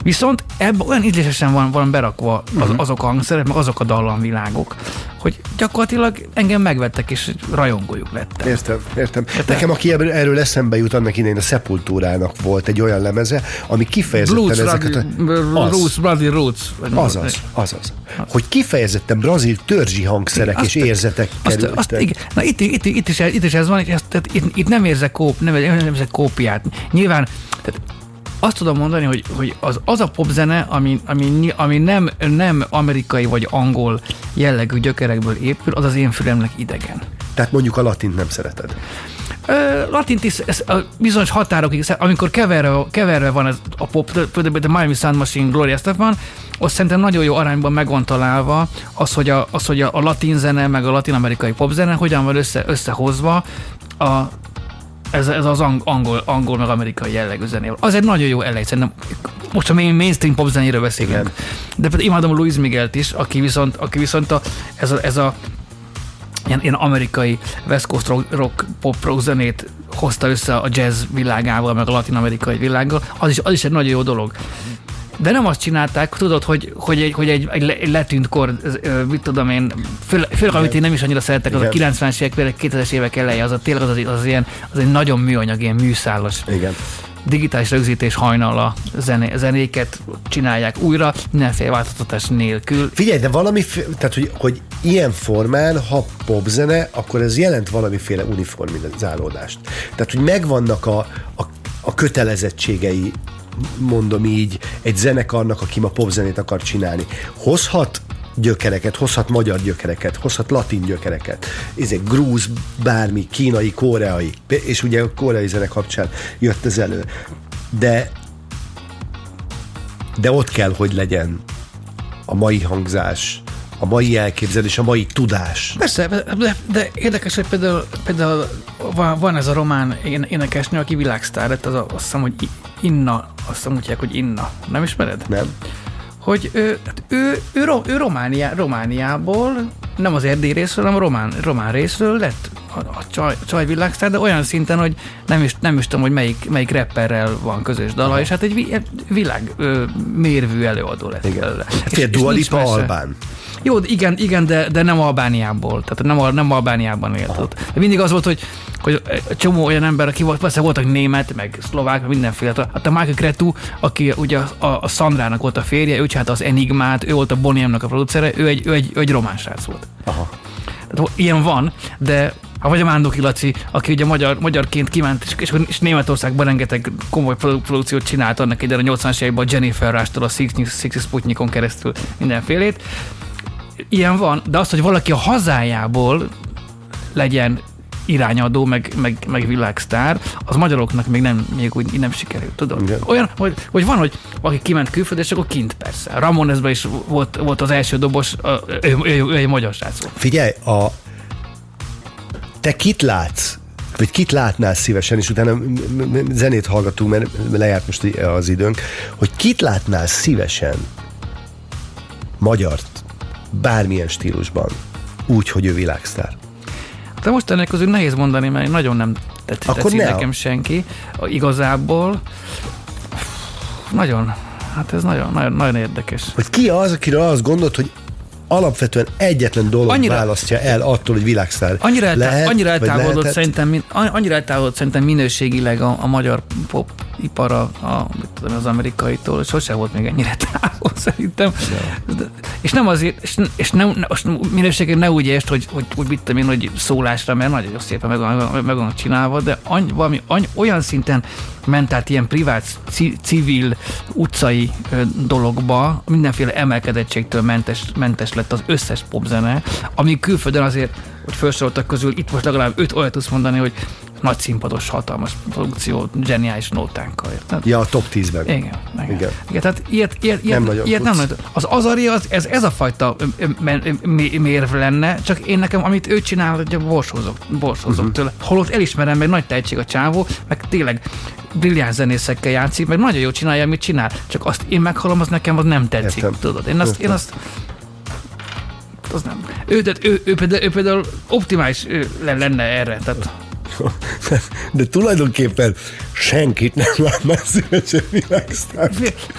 Viszont ebben olyan ízlésesen van berakva azok a hangszerek, meg azok a dallamvilágok, hogy gyakorlatilag engem megvettek, és rajongójuk lettem. Értem. Nekem, aki erről eszembe jut, annak idején a Sepulturának volt egy olyan lemeze, ami kifejezetten ezeket Bloody Roots. Azaz. Hogy kifejezetten brazil törzsi hangszerek és érzetek kerültek. Na itt is ez van, itt nem érzek kópiát. Nyilván, tehát azt tudom mondani, hogy az a popzene, ami nem amerikai vagy angol jellegű gyökerekből épül, az én fülemnek idegen. Tehát mondjuk a latint nem szereted? Latint is bizonyos határokig, amikor keverve van ez a pop, például a Miami Sound Machine, Gloria Estefan, azt szerintem nagyon jó arányban meg van találva hogy a latin zene, meg a latin-amerikai popzene hogyan van összehozva ez az angol meg amerikai jellegű zenével. Az egy nagyon jó elej, szerintem most a mainstream pop zenéről beszélünk. Igen. De például imádom Luis Miguelt is, aki viszont ez a ilyen amerikai West Coast rock pop zenét hozta össze a jazz világával, meg a latin-amerikai világgal. Az is egy nagyon jó dolog. De nem azt csinálták, tudod, hogy egy letűnt kor, mit tudom én, főleg amit én nem is annyira szeretek, az a 90-es évek, 2000-es évek eleje, az egy nagyon műanyag, ilyen műszálas. Igen. Digitális rögzítés hajnal zenéket csinálják újra, mindenféle változtatás nélkül. Figyelj, de tehát hogy ilyen formán, ha popzene, akkor ez jelent valamiféle uniformizálódást. Tehát, hogy megvannak a kötelezettségei, mondom így, egy zenekarnak, aki ma popzenét akar csinálni. Hozhat gyökereket, hozhat magyar gyökereket, hozhat latin gyökereket. Ez egy grúz, bármi, kínai, koreai, és ugye a koreai zene kapcsán jött ez elő. De ott kell, hogy legyen a mai hangzás, a mai elképzelés, a mai tudás. Persze, de érdekes, hogy például van ez a román énekesnő, aki világsztár lett, azt hiszem, hogy Inna, azt hiszem, mondják, hogy Inna. Nem ismered? Nem. Hogy ő Romániából, nem az erdély részről, hanem román részről lett a csaj világsztár, de olyan szinten, hogy nem is tudom, hogy melyik rapperrel van közös dala, és hát egy világ mérvű előadó lett belőle. Dua Lipa albán. Jó, igen, de nem Albániából, tehát nem Albániában élt ott. Mindig az volt, hogy csomó olyan ember, aki persze voltak német, meg szlovák, meg mindenféle. Hát a Michael Cretu, aki ugye a Sandrának volt a férje, ő csinálta az Enigmát, ő volt a Bonnie M-nak a producere, ő egy román srác volt. Aha. Tehát, ilyen van, de vagy a Mándoki Laci, aki ugye magyarként kiment, és Németországban rengeteg komoly produkciót csinált annak idején a 80-as években a Jennifer Rush-tól a Six Sputnikon keresztül mindenfélét. Ilyen van, de az, hogy valaki a hazájából legyen irányadó, meg világsztár, az magyaroknak még úgy nem sikerült, tudod? Igen. Olyan, hogy van, hogy valaki kiment külföldre, és akkor kint persze. Ramonesben is volt az első dobos, ő egy magyar srác volt. Figyelj, te kit látsz? Vagy kit látnál szívesen, és utána zenét hallgatunk, mert lejárt most az időnk, hogy kit látnál szívesen magyart, bármilyen stílusban, úgy, hogy ő világsztár? De most ennek közül nehéz mondani, mert nagyon nem tetszik nekem senki. Igazából nagyon, hát ez nagyon érdekes. Hogy ki az, akiről azt gondolod, hogy alapvetően egyetlen dolog választja el attól, hogy világsztár annyira eltávolodott szerintem minőségileg a magyar popipar az amerikaitól, sose volt még ennyire távol szerintem. És nem azért, és nem minőségileg ne úgy értsd, hogy vittem én, hogy szólásra, mert nagyon szépen meg van csinálva, de valami olyan szinten ment át ilyen privát, civil, utcai dologba, mindenféle emelkedettségtől mentes lett az összes popzene, ami külföldön azért, hogy felsoroltak közül, itt most legalább 5 olyat tudsz mondani, hogy nagy színpados, hatalmas produkció, zseniális nótánkkal. Ja, a top 10-ben. Igen. Tehát ilyet nem nagyon. Az Azari, ez a fajta mérv lenne, csak én nekem, amit ő csinál, hogy borsózok tőle. Holott elismerem, meg nagy tehetség a csávó, meg tényleg brilliáns zenészekkel játszik, meg nagyon jól csinálja, amit csinál. Csak azt én meghallom, az nekem az nem tetszik. Értem. Tudod? Én azt az nem. Ő például optimális lenne erre. Tehát. De tulajdonképpen senkit nem látnál szívesen világsztár.